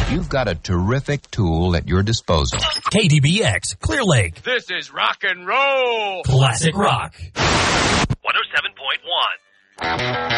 you've got a terrific tool at your disposal. KDBX, Clear Lake. This is rock and roll. Classic rock. 107.1.